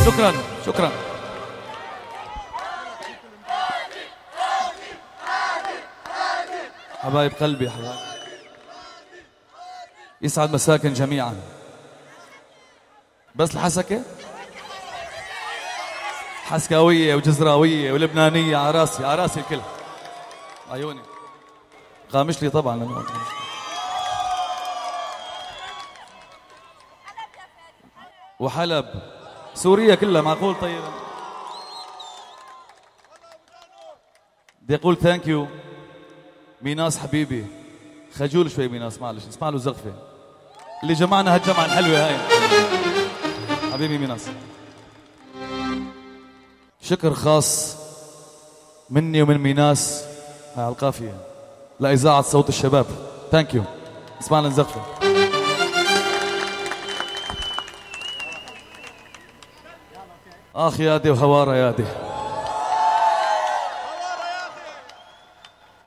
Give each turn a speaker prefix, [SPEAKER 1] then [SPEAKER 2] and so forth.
[SPEAKER 1] شكرا شكرا. حبايب قلبي حبايب، يسعد مساكن جميعا. بس الحسكة حسكاوية وجزراوية ولبنانية على راسي، على راسي الكل. عيوني قامش لي طبعا. وحلب سوريا كلها معقول. طيب بدي اقول ثانك يو ميناس حبيبي، خجول شوي ميناس، معلش اسمع له زغفه اللي جمعنا هالجمعه الحلوه هاي. حبيبي ميناس، شكر خاص مني ومن ميناس على القافيه لاذاعه صوت الشباب. ثانك يو. اسمع لنا زغفه. اخ يادي وهواره يادي.